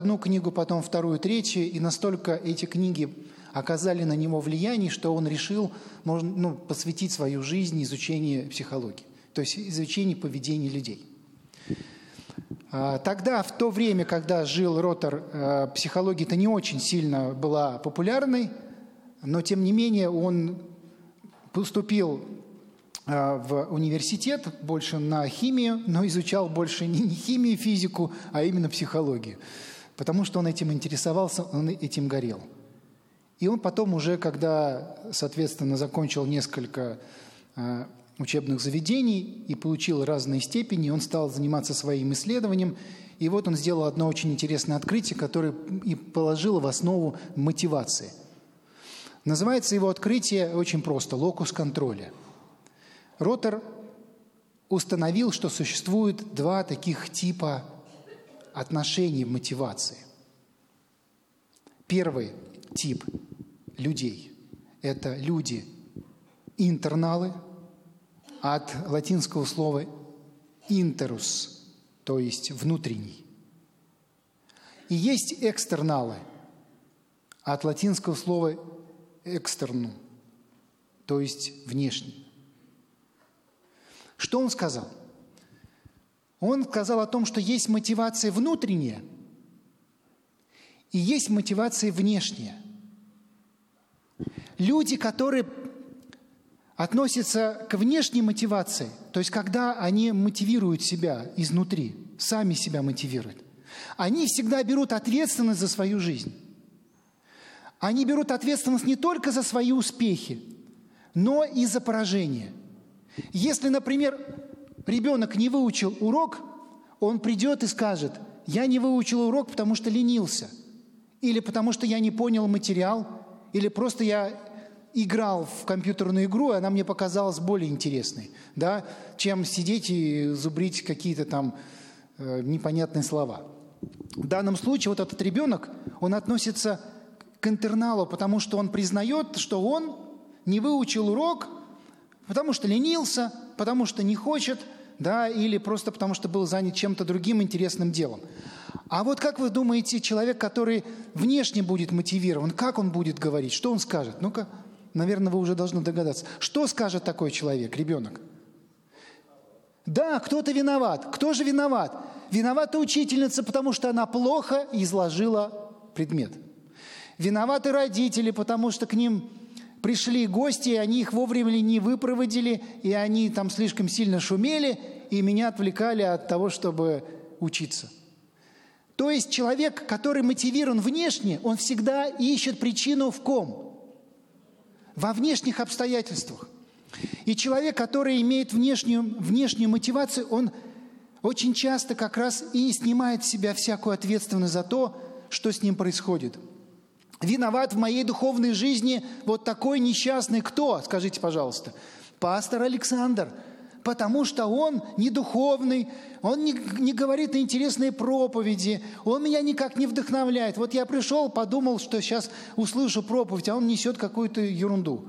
одну книгу, потом вторую, третью, и настолько эти книги оказали на него влияние, что он решил посвятить свою жизнь изучению психологии, то есть изучению поведения людей. Тогда, в то время, когда жил Ротер, психология-то не очень сильно была популярной, но, тем не менее, он поступил в университет больше на химию, но изучал больше не химию, физику, а именно психологию, потому что он этим интересовался, он этим горел. И он потом уже, когда, соответственно, закончил несколько учебных заведений и получил разные степени, он стал заниматься своим исследованием. И вот он сделал одно очень интересное открытие, которое и положило в основу мотивации. Называется его открытие очень просто – локус контроля. Ротер установил, что существует два таких типа отношений в мотивации. Первый тип людей – это люди интерналы, от латинского слова «interus», то есть внутренний. И есть экстерналы, от латинского слова «externum», то есть внешний. Что он сказал? Он сказал о том, что есть мотивация внутренняя и есть мотивация внешняя. Люди, которые относятся к внешней мотивации, то есть когда они мотивируют себя изнутри, сами себя мотивируют, они всегда берут ответственность за свою жизнь. Они берут ответственность не только за свои успехи, но и за поражения. Если, например, ребенок не выучил урок, он придет и скажет: «Я не выучил урок, потому что ленился», или потому что я не понял материал, или просто я играл в компьютерную игру, и она мне показалась более интересной, да, чем сидеть и зубрить какие-то там непонятные слова. В данном случае вот этот ребенок, он относится к интерналу, потому что он признает, что он не выучил урок, потому что ленился, потому что не хочет, да, или просто потому что был занят чем-то другим интересным делом. А вот как вы думаете, человек, который внешне будет мотивирован, как он будет говорить, что он скажет? Ну-ка. Наверное, вы уже должны догадаться. Что скажет такой человек, ребенок? Да, кто-то виноват. Кто же виноват? Виновата учительница, потому что она плохо изложила предмет. Виноваты родители, потому что к ним пришли гости, и они их вовремя не выпроводили, и они там слишком сильно шумели, и меня отвлекали от того, чтобы учиться. То есть человек, который мотивирован внешне, он всегда ищет причину в ком? Во внешних обстоятельствах. И человек, который имеет внешнюю мотивацию, он очень часто как раз и снимает с себя всякую ответственность за то, что с ним происходит. Виноват в моей духовной жизни вот такой несчастный кто? Скажите, пожалуйста. Пастор Александр. Потому что он не духовный, он не говорит на интересные проповеди, он меня никак не вдохновляет. Вот я пришел, подумал, что сейчас услышу проповедь, а он несет какую-то ерунду.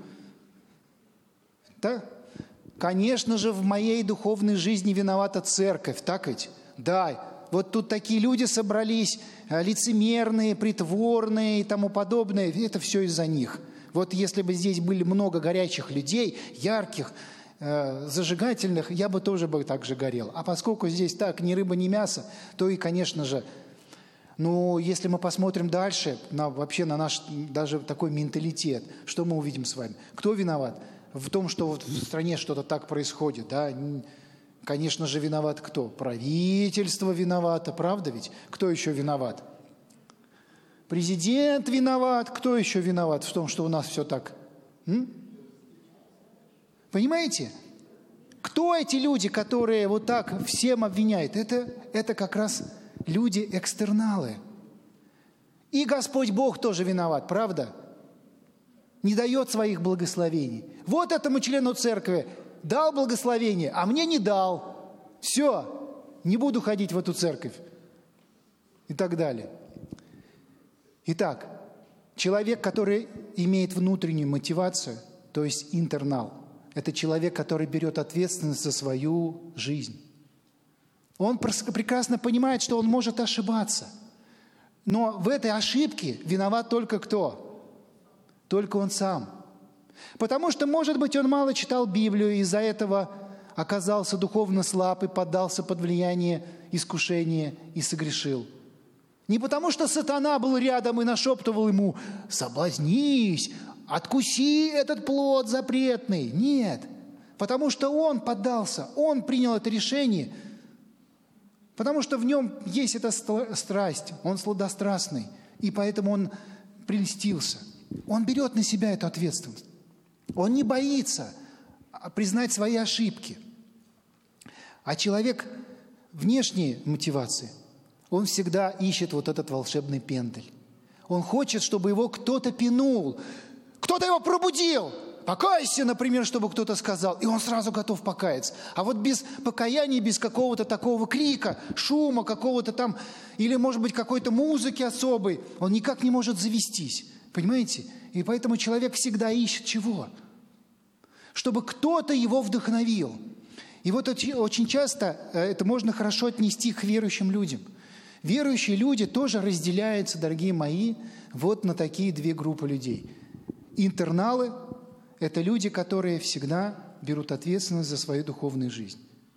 Да? Конечно же, в моей духовной жизни виновата церковь, так ведь? Да, вот тут такие люди собрались, лицемерные, притворные и тому подобное, это все из-за них. Вот если бы здесь были много горячих людей, ярких, зажигательных, я бы тоже так же горел. А поскольку здесь так, ни рыба, ни мясо, то и, конечно же, если мы посмотрим дальше, вообще на наш даже такой менталитет, что мы увидим с вами? Кто виноват в том, что вот в стране что-то так происходит? Да? Конечно же, виноват кто? Правительство виновато, правда ведь? Кто еще виноват? Президент виноват. Кто еще виноват в том, что у нас все так? Понимаете? Кто эти люди, которые вот так всем обвиняют? Это как раз люди экстерналы. И Господь Бог тоже виноват, правда? Не дает своих благословений. Вот этому члену церкви дал благословение, а мне не дал. Все, не буду ходить в эту церковь. И так далее. Итак, человек, который имеет внутреннюю мотивацию, то есть интернал, это человек, который берет ответственность за свою жизнь. Он прекрасно понимает, что он может ошибаться. Но в этой ошибке виноват только кто? Только он сам. Потому что, может быть, он мало читал Библию, и из-за этого оказался духовно слаб и поддался под влияние искушения и согрешил. Не потому что сатана был рядом и нашептывал ему: «Соблазнись, откуси этот плод запретный». Нет, потому что он поддался, он принял это решение, потому что в нем есть эта страсть, он сладострастный, и поэтому он прельстился. Он берет на себя эту ответственность. Он не боится признать свои ошибки. А человек внешней мотивации, он всегда ищет вот этот волшебный пендель. Он хочет, чтобы его кто-то пинул, кто-то его пробудил. Покайся, например, чтобы кто-то сказал, и он сразу готов покаяться. А вот без покаяния, без какого-то такого крика, шума какого-то там, или, может быть, какой-то музыки особой, он никак не может завестись. Понимаете? И поэтому человек всегда ищет чего? Чтобы кто-то его вдохновил. И вот очень часто это можно хорошо отнести к верующим людям. Верующие люди тоже разделяются, дорогие мои, вот на такие две группы людей. Интерналы – это люди, которые всегда берут ответственность за свою духовную жизнь.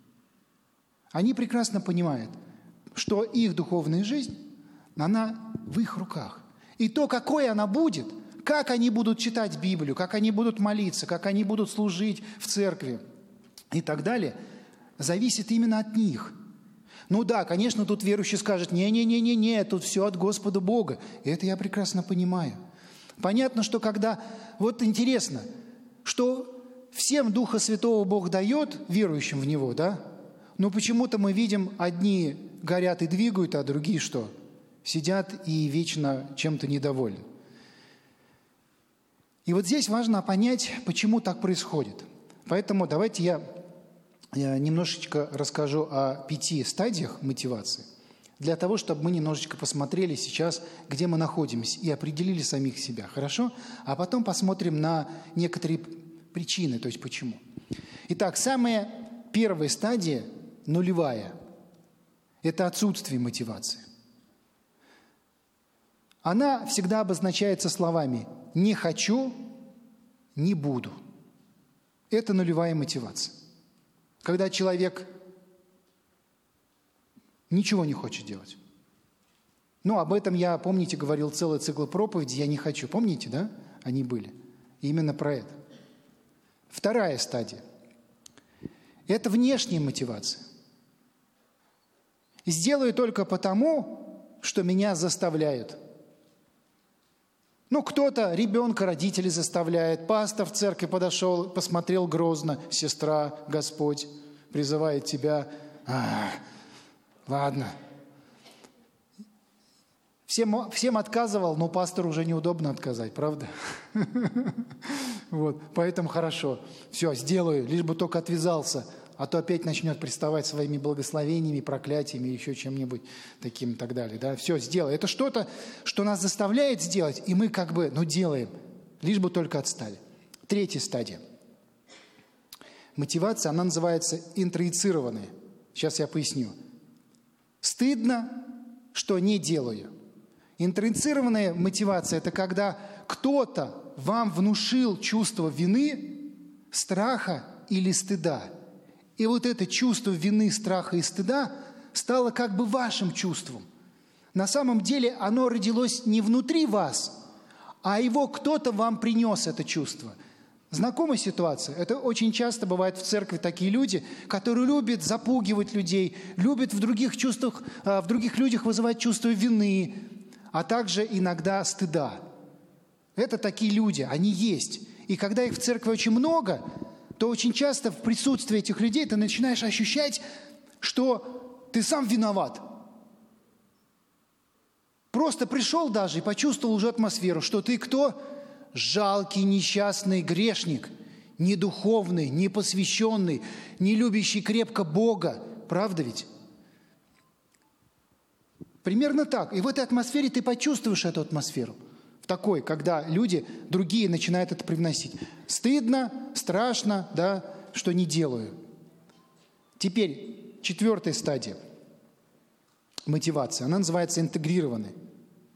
Они прекрасно понимают, что их духовная жизнь, она в их руках. И то, какой она будет, как они будут читать Библию, как они будут молиться, как они будут служить в церкви и так далее, зависит именно от них. Ну да, конечно, тут верующий скажет: не-не-не-не, тут все от Господа Бога. И это я прекрасно понимаю. Понятно, что когда... Вот интересно, что всем Духа Святого Бог дает, верующим в Него, да? Но почему-то мы видим, одни горят и двигают, а другие что? Сидят и вечно чем-то недовольны. И вот здесь важно понять, почему так происходит. Поэтому давайте я немножечко расскажу о 5 стадиях мотивации, для того, чтобы мы немножечко посмотрели сейчас, где мы находимся, и определили самих себя, хорошо? А потом посмотрим на некоторые причины, то есть почему. Итак, самая первая стадия, нулевая, это отсутствие мотивации. Она всегда обозначается словами «не хочу», «не буду». Это нулевая мотивация. Когда человек ничего не хочет делать. Ну, об этом я, помните, говорил целый цикл проповедей «Я не хочу». Помните, да? Они были. И именно про это. Вторая стадия. Это внешняя мотивация. Сделаю только потому, что меня заставляют. Ну, кто-то, ребенка родители заставляют, пастор в церкви подошел, посмотрел грозно: «Сестра, Господь призывает тебя». Ладно. Всем отказывал, но пастору уже неудобно отказать, правда? Вот, поэтому хорошо. Все, сделаю, лишь бы только отвязался, а то опять начнет приставать своими благословениями, проклятиями, еще чем-нибудь таким и так далее. Да? Все, сделай. Это что-то, что нас заставляет сделать, и мы как бы, делаем, лишь бы только отстали. Третья стадия. Мотивация, она называется интроицированная. Сейчас я поясню. Стыдно, что не делаю. Интроицированная мотивация – это когда кто-то вам внушил чувство вины, страха или стыда. И вот это чувство вины, страха и стыда стало как бы вашим чувством. На самом деле оно родилось не внутри вас, а его кто-то вам принес, это чувство. Знакомая ситуация? Это очень часто бывает в церкви такие люди, которые любят запугивать людей, любят в других людях вызывать чувство вины, а также иногда стыда. Это такие люди, они есть. И когда их в церкви очень много, то очень часто в присутствии этих людей ты начинаешь ощущать, что ты сам виноват. Просто пришел даже и почувствовал уже атмосферу, что ты кто? Жалкий, несчастный грешник, недуховный, непосвященный, не любящий крепко Бога. Правда ведь? Примерно так. И в этой атмосфере ты почувствуешь эту атмосферу. В такой, когда люди, другие, начинают это привносить. Стыдно, страшно, да, что не делаю. Теперь 4-я стадия мотивации. Она называется интегрированной.